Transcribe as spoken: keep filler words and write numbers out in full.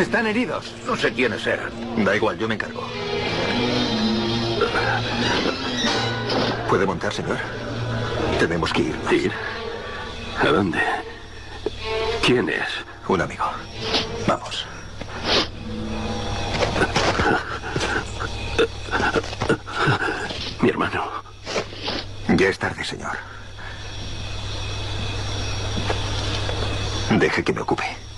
Están heridos. No sé quiénes eran. Da igual, yo me encargo. ¿Puede montar, señor? Tenemos que ir. ¿Ir? ¿A dónde? ¿Quién es? Un amigo. Vamos. Mi hermano. Ya es tarde, señor. Deje que me ocupe.